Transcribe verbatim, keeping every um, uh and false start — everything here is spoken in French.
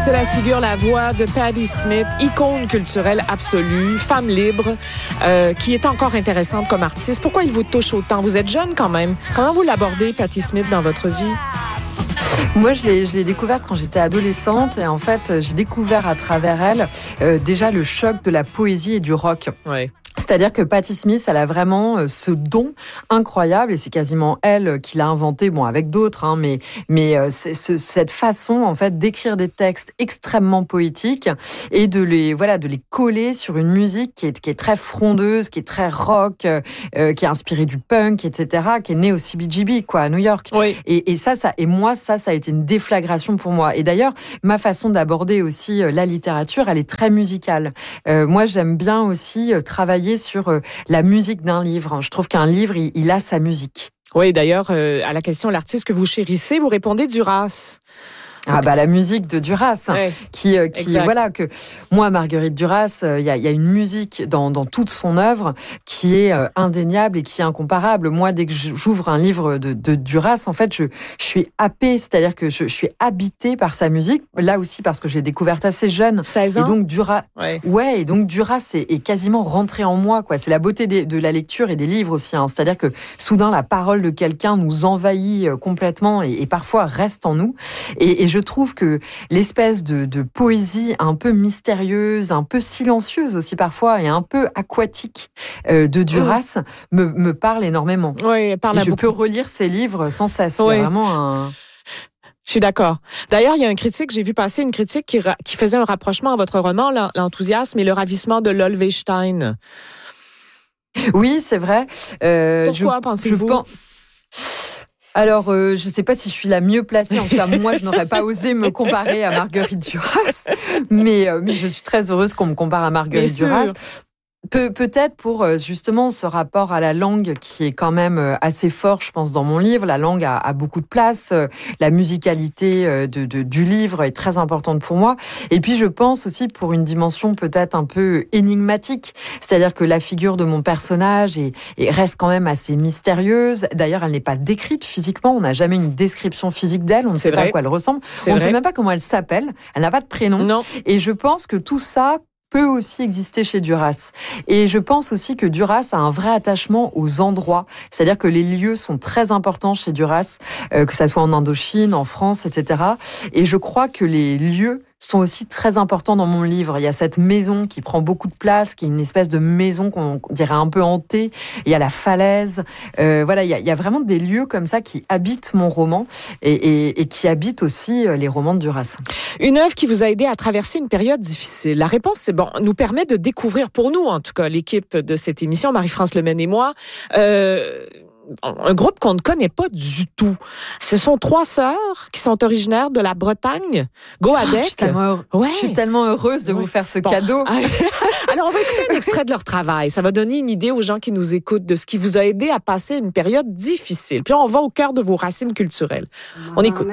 C'est la figure, la voix de Patti Smith, icône culturelle absolue, femme libre, euh, qui est encore intéressante comme artiste. Pourquoi il vous touche autant? Vous êtes jeune quand même. Comment vous l'abordez, Patti Smith, dans votre vie? Moi, je l'ai, je l'ai découverte quand j'étais adolescente et en fait, j'ai découvert à travers elle euh, déjà le choc de la poésie et du rock. Ouais. C'est-à-dire que Patti Smith, elle a vraiment ce don incroyable et c'est quasiment elle qui l'a inventé, bon avec d'autres, hein, mais mais c'est, c'est, cette façon en fait d'écrire des textes extrêmement poétiques et de les voilà de les coller sur une musique qui est qui est très frondeuse, qui est très rock, euh, qui est inspirée du punk, et cetera, qui est née au C B G B quoi à New York. Oui. Et, et ça ça et moi ça ça a été une déflagration pour moi. Et d'ailleurs ma façon d'aborder aussi la littérature, elle est très musicale. Euh, moi j'aime bien aussi travailler sur euh, la musique d'un livre. Je trouve qu'un livre, il, il a sa musique. Oui, d'ailleurs, euh, à la question l'artiste que vous chérissez, vous répondez Duras. Ah bah la musique de Duras, ouais, qui qui exact. Voilà que moi Marguerite Duras, il euh, y a il y a une musique dans dans toute son œuvre qui est euh, indéniable et qui est incomparable. Moi dès que j'ouvre un livre de de Duras, en fait je je suis happée, c'est-à-dire que je, je suis habitée par sa musique. Là aussi parce que j'ai découverte assez jeune. seize ans. Et donc Duras, ouais, ouais et donc Duras est, est quasiment rentré en moi quoi. C'est la beauté des, de la lecture et des livres aussi. Hein. C'est-à-dire que soudain la parole de quelqu'un nous envahit complètement et, et parfois reste en nous. Et, et je Je trouve que l'espèce de, de poésie un peu mystérieuse, un peu silencieuse aussi parfois et un peu aquatique euh, de Duras mmh. me, me parle énormément. Oui, elle parle et à je beaucoup. peux relire ses livres sans cesse. Oui. C'est vraiment un... Je suis d'accord. D'ailleurs, il y a un critique, j'ai vu passer une critique qui, ra- qui faisait un rapprochement à votre roman, L'enthousiasme et le ravissement de Lolvestein. Oui, c'est vrai. Euh, Pourquoi je, pensez-vous? Je pense... Alors, euh, je ne sais pas si je suis la mieux placée. En tout cas, moi, je n'aurais pas osé me comparer à Marguerite Duras. Mais, euh, mais je suis très heureuse qu'on me compare à Marguerite Bien Duras. sûr. Pe- peut-être pour justement ce rapport à la langue qui est quand même assez fort, je pense, dans mon livre. La langue a, a beaucoup de place. La musicalité de, de, du livre est très importante pour moi. Et puis, je pense aussi pour une dimension peut-être un peu énigmatique. C'est-à-dire que la figure de mon personnage est, est, reste quand même assez mystérieuse. D'ailleurs, elle n'est pas décrite physiquement. On n'a jamais une description physique d'elle. On ne C'est sait vrai. pas à quoi elle ressemble. C'est On ne vrai. sait même pas comment elle s'appelle. Elle n'a pas de prénom. Non. Et je pense que tout ça peut aussi exister chez Duras. Et je pense aussi que Duras a un vrai attachement aux endroits. C'est-à-dire que les lieux sont très importants chez Duras, euh, que ça soit en Indochine, en France, et cetera. Et je crois que les lieux sont aussi très importants dans mon livre. Il y a cette maison qui prend beaucoup de place, qui est une espèce de maison qu'on dirait un peu hantée. Il y a la falaise. Euh, voilà, il y, a, il y a vraiment des lieux comme ça qui habitent mon roman et, et, et qui habitent aussi les romans de Duras. Une œuvre qui vous a aidé à traverser une période difficile. La réponse, c'est bon, nous permet de découvrir, pour nous en tout cas, l'équipe de cette émission, Marie-France Lemaine et moi, euh, un groupe qu'on ne connaît pas du tout. Ce sont trois sœurs qui sont originaires de la Bretagne, Goadec. Oh, je, suis tellement, ouais. je suis tellement heureuse de ouais. vous faire ce bon. cadeau. Alors, on va écouter un extrait de leur travail. Ça va donner une idée aux gens qui nous écoutent de ce qui vous a aidé à passer une période difficile. Puis on va au cœur de vos racines culturelles. On écoute.